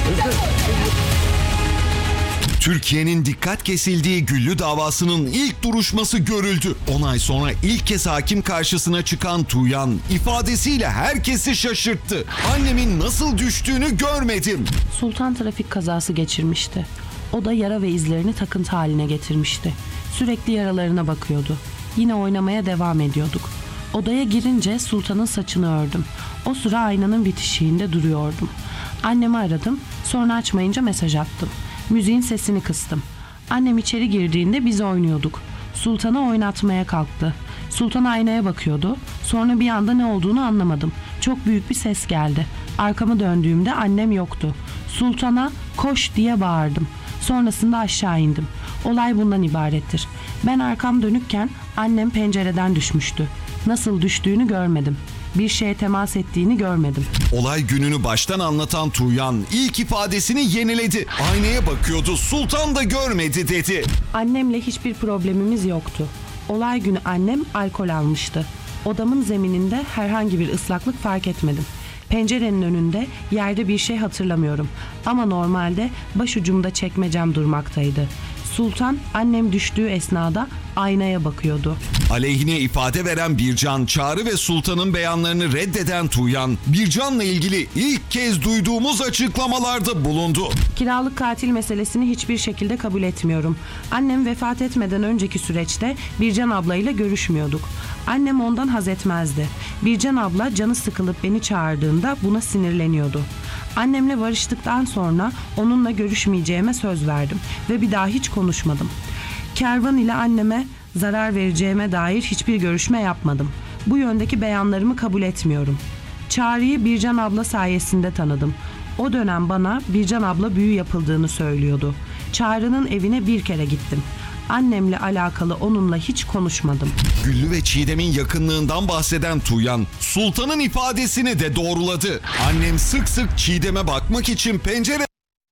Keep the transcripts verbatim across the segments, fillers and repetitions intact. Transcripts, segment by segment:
Türkiye'nin dikkat kesildiği Güllü davasının ilk duruşması görüldü. on ay sonra ilk kez hakim karşısına çıkan Tuğyan ifadesiyle herkesi şaşırttı. Annemin nasıl düştüğünü görmedim. Sultan trafik kazası geçirmişti. O da yara ve izlerini takıntı haline getirmişti. Sürekli yaralarına bakıyordu. Yine oynamaya devam ediyorduk. Odaya girince Sultan'ın saçını ördüm. O sıra aynanın bitişiğinde duruyordum. Annemi aradım, sonra açmayınca mesaj attım. Müziğin sesini kıstım. Annem içeri girdiğinde biz oynuyorduk. Sultan'ı oynatmaya kalktı. Sultan aynaya bakıyordu. Sonra bir anda ne olduğunu anlamadım. Çok büyük bir ses geldi. Arkamı döndüğümde annem yoktu. Sultan'a koş diye bağırdım. Sonrasında aşağı indim. Olay bundan ibarettir. Ben arkam dönükken annem pencereden düşmüştü. Nasıl düştüğünü görmedim. Bir şeye temas ettiğini görmedim. Olay gününü baştan anlatan Tuğyan ilk ifadesini yeniledi. Aynaya bakıyordu, Sultan da görmedi dedi. Annemle hiçbir problemimiz yoktu. Olay günü annem alkol almıştı. Odamın zemininde herhangi bir ıslaklık fark etmedim. Pencerenin önünde yerde bir şey hatırlamıyorum. Ama normalde başucumda çekmecem durmaktaydı. Sultan annem düştüğü esnada aynaya bakıyordu. Aleyhine ifade veren Bircan, Çağrı ve Sultan'ın beyanlarını reddeden Tuğyan, Bircan'la ilgili ilk kez duyduğumuz açıklamalarda bulundu. Kiralık katil meselesini hiçbir şekilde kabul etmiyorum. Annem vefat etmeden önceki süreçte Bircan ablayla görüşmüyorduk. Annem ondan haz etmezdi. Bircan abla canı sıkılıp beni çağırdığında buna sinirleniyordu. Annemle barıştıktan sonra onunla görüşmeyeceğime söz verdim ve bir daha hiç konuşmadım. Kervan ile anneme zarar vereceğime dair hiçbir görüşme yapmadım. Bu yöndeki beyanlarımı kabul etmiyorum. Çağrı'yı Bircan abla sayesinde tanıdım. O dönem bana Bircan abla büyü yapıldığını söylüyordu. Çağrı'nın evine bir kere gittim. Annemle alakalı onunla hiç konuşmadım. Güllü ve Çiğdem'in yakınlığından bahseden Tuğyan, Sultan'ın ifadesini de doğruladı. Annem sık sık Çiğdem'e bakmak için pencere...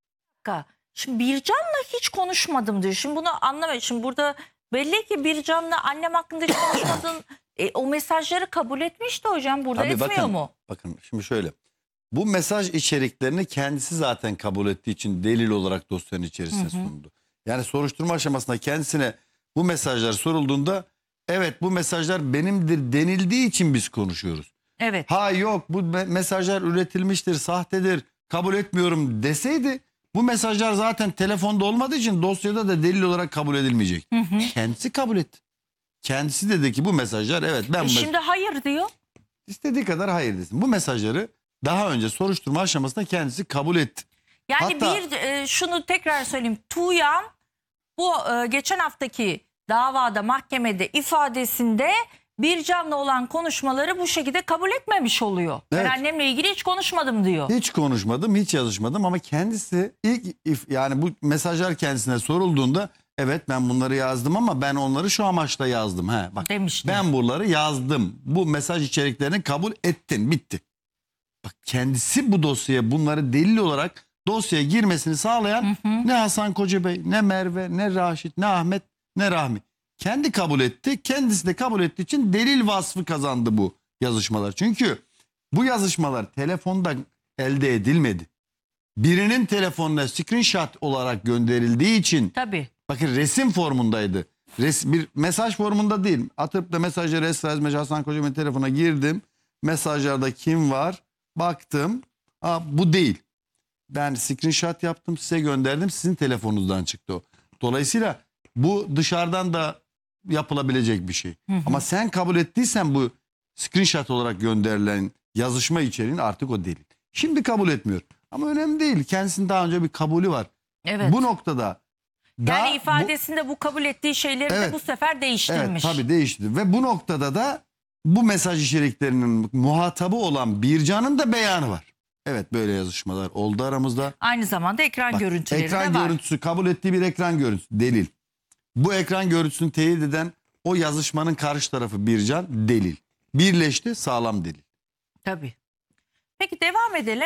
Şimdi Bircan'la hiç konuşmadım diyor. Şimdi bunu anlamadım. Şimdi burada belli ki Bircan'la annem hakkında hiç konuşmadın. E, o mesajları kabul etmişti hocam. Burada Tabii etmiyor bakın, mu? Bakın şimdi şöyle. Bu mesaj içeriklerini kendisi zaten kabul ettiği için delil olarak dosyanın içerisine hı hı. sundu. Yani soruşturma aşamasında kendisine bu mesajlar sorulduğunda evet bu mesajlar benimdir denildiği için biz konuşuyoruz. Evet. Ha yok bu me mesajlar üretilmiştir, sahtedir, kabul etmiyorum deseydi bu mesajlar zaten telefonda olmadığı için dosyada da delil olarak kabul edilmeyecek. Hı hı. Kendisi kabul etti. Kendisi dedi ki bu mesajlar evet ben... E şimdi hayır diyor. İstediği kadar hayır desin. Bu mesajları daha önce soruşturma aşamasında kendisi kabul etti. Yani Hatta, bir e, şunu tekrar söyleyeyim. Tuğyan bu e, geçen haftaki davada mahkemede ifadesinde Bircan'la olan konuşmaları bu şekilde kabul etmemiş oluyor. Evet. Ben annemle ilgili hiç konuşmadım diyor. Hiç konuşmadım, hiç yazışmadım ama kendisi ilk if, yani bu mesajlar kendisine sorulduğunda evet ben bunları yazdım ama ben onları şu amaçla yazdım. He, bak, demişti. Ben bunları yazdım. Bu mesaj içeriklerini kabul ettin, bitti. Bak kendisi bu dosyaya bunları delil olarak dosyaya girmesini sağlayan hı hı. ne Hasan Kocabey, ne Merve, ne Raşit, ne Ahmet, ne Rahmi. Kendi kabul etti. Kendisi de kabul ettiği için delil vasfı kazandı bu yazışmalar. Çünkü bu yazışmalar telefonda elde edilmedi. Birinin telefonuna screenshot olarak gönderildiği için tabii. Bakın resim formundaydı. Res, bir mesaj formunda değil. Atıp da mesajları Esra Ezmeci Hasan Kocabey'in telefona girdim. Mesajlarda kim var? Baktım. Aa, bu değil. Ben screenshot yaptım size gönderdim. Sizin telefonunuzdan çıktı o. Dolayısıyla bu dışarıdan da yapılabilecek bir şey. Hı hı. Ama sen kabul ettiysen bu screenshot olarak gönderilen yazışma içeriğini artık o delil. Şimdi kabul etmiyor. Ama önemli değil. Kendisinin daha önce bir kabulü var. Evet. Bu noktada yani ifadesinde bu, bu kabul ettiği şeyleri evet, de bu sefer değiştirmiş. Evet tabii değiştirdi. Ve bu noktada da bu mesaj içeriklerinin muhatabı olan Bircan'ın da beyanı var. Evet böyle yazışmalar oldu aramızda. Aynı zamanda ekran Bak, görüntüleri ekran de var. Görüntüsü kabul ettiği bir ekran görüntüsü delil. Bu ekran görüntüsünü teyit eden o yazışmanın karşı tarafı Bircan delil. Birleşti sağlam delil. Tabii. Peki devam edelim.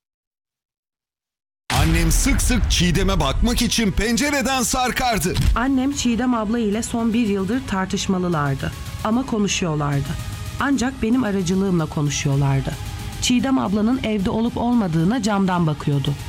Annem sık sık Çiğdem'e bakmak için pencereden sarkardı. Annem Çiğdem abla ile son bir yıldır tartışmalılardı. Ama konuşuyorlardı. Ancak benim aracılığımla konuşuyorlardı. Çiğdem ablanın evde olup olmadığına camdan bakıyordu.